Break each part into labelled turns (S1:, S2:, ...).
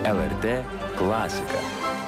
S1: LRT klasika.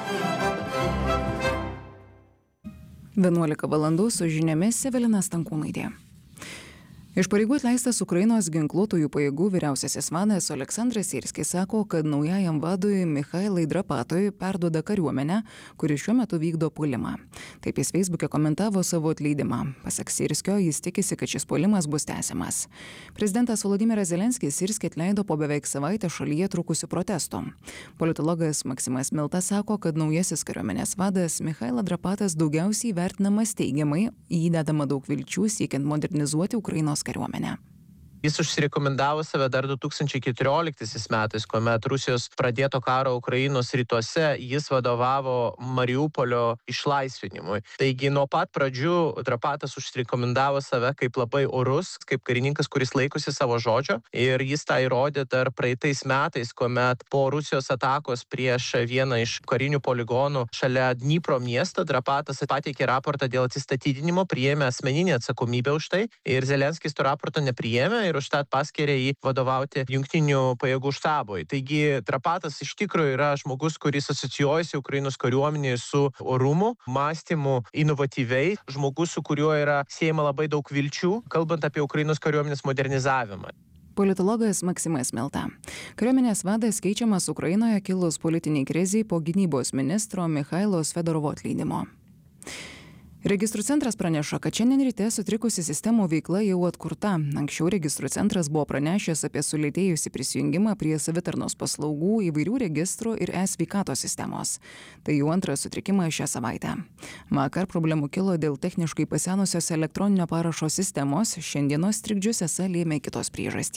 S2: 11 valandų su žiniomis Evelina Stankūnaitė. Iš pareigų atleistas Ukrainos ginkluotųjų pajėgų vyriausiasis vadas Oleksandras Syrskis sako, kad naujajam vadui Michailai Drapatui perduoda kariuomenę, kuri šiuo metu vykdo puolimą. Taip jis Facebook'e komentavo savo atleidimą. Pasak Syrskio, jis tikisi, kad šis puolimas bus tęsiamas. Prezidentas Volodymyras Zelenskis Syrskį atleido po beveik savaitę šalyje trukusių protestų. Politologas Maksimas Milta sako, kad naujasis kariuomenės vadas Michaila Drapatas daugiausiai vertinamas teigiamai, įdedama daug vilčių siekiant modernizuoti Ukrainos kariuomenę.
S3: Jis užsirekomendavo save dar 2014 metais, kuomet Rusijos pradėto karo Ukrainos rytuose jis vadovavo Mariupolio išlaisvinimui. Taigi nuo pat pradžių Drapatas užsirekomendavo save kaip labai orus, kaip karininkas, kuris laikosi savo žodžio. Ir jis tą įrodė dar praeitais metais, kuomet po Rusijos atakos prieš vieną iš karinių poligonų šalia Dnipro miesto Drapatas pateikė raportą dėl atsistatydinimo, priėmė asmeninę atsakomybę už tai. Ir Zelenskis to raporto nepriėmė ir užtat paskyrė jį vadovauti jungtinių pajėgų štabui. Taigi Drapatas iš tikrųjų yra žmogus, kuris asocijuojasi Ukrainos kariuomenėje su orumu, mąstymu inovatyviai, žmogus, su kuriuo yra siejama labai daug vilčių, kalbant apie Ukrainos kariuomenės modernizavimą.
S2: Politologas Maksimas Milta. Kariuomenės vadas keičiamas Ukrainoje kilus politiniai krizei po gynybos ministro Michailo Fedorovo atleidimo. Registrų centras praneša, kad šiandien ryte sutrikusi sistemų veikla jau atkurta. Anksčiau registrų centras buvo pranešęs apie sulėtėjusį prisijungimą prie savitarnos paslaugų įvairių registrų ir e-sveikatos sistemos. Tai jau antras sutrikimas šią savaitę. Vakar problemų kilo dėl techniškai pasenusios elektroninio parašo sistemos, šiandienos trikdžius esą lėmė kitos priežastys.